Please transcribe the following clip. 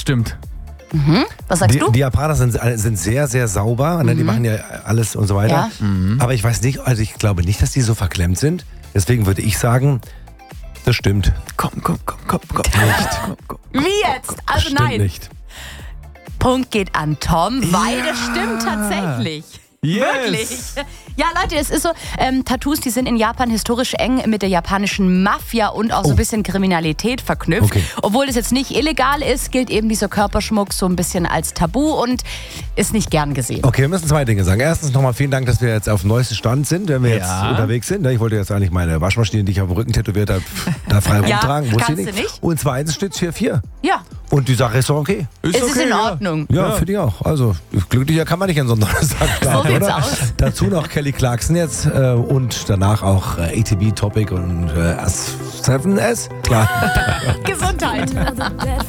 stimmt. Was sagst du? Die Japaner sind sehr, sehr sauber. Die machen ja alles und so weiter. Ja. Aber ich weiß nicht, also ich glaube nicht, dass die so verklemmt sind. Deswegen würde ich sagen, das stimmt. Komm. Wie jetzt? Also Stimmt nein. nicht. Punkt geht an Tom, weil das stimmt tatsächlich. Yes. Wirklich. Ja, Leute, es ist so, Tattoos, die sind in Japan historisch eng mit der japanischen Mafia und auch so ein bisschen Kriminalität verknüpft. Okay. Obwohl es jetzt nicht illegal ist, gilt eben dieser Körperschmuck so ein bisschen als Tabu und ist nicht gern gesehen. Okay, wir müssen zwei Dinge sagen. Erstens nochmal vielen Dank, dass wir jetzt auf dem neuesten Stand sind, wenn wir jetzt unterwegs sind. Ich wollte jetzt eigentlich meine Waschmaschine, die ich auf dem Rücken tätowiert habe, da frei rumtragen. Wusste kannst ich du nicht. Und zweitens steht es hier 4. Ja, Und die Sache ist doch okay. es ist in Ordnung. Ja, finde ich auch. Also glücklicher kann man nicht an so einem Donnerstag starten, So sieht's oder? aus. Dazu noch Kelly Clarkson jetzt und danach auch ATB Topic und S7S. Klar. Gesundheit.